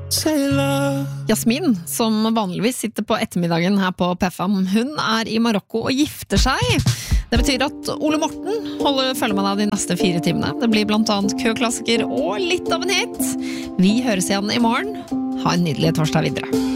Jasmin, som vanligvis sitter på ettermiddagen her på P5, hun i Marokko og gifter seg. Det betyr at Ole Morten holder følge med deg de neste 4 timene. Det blir blant annet køklassiker og litt av en hit. Vi høres igjen i morgen. Ha en nydelig torsdag videre.